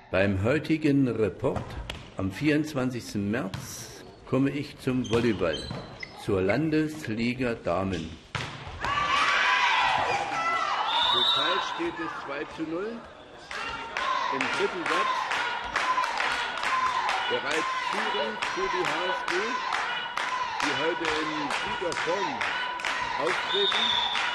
Beim heutigen Report am 24. März komme ich zum Volleyball, zur Landesliga Damen. Zurzeit steht es 2:0 im dritten Satz. Bereits führend für die HSG, die heute in guter Form auftreten.